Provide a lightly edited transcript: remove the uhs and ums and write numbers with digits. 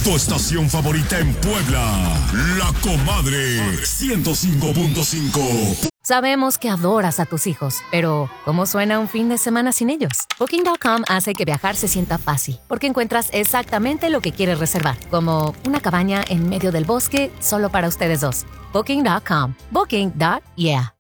Tu estación favorita en Puebla. La Comadre 105.5. Sabemos que adoras a tus hijos, pero ¿cómo suena un fin de semana sin ellos? Booking.com hace que viajar se sienta fácil, porque encuentras exactamente lo que quieres reservar, como una cabaña en medio del bosque solo para ustedes dos. Booking.com. Booking.yeah.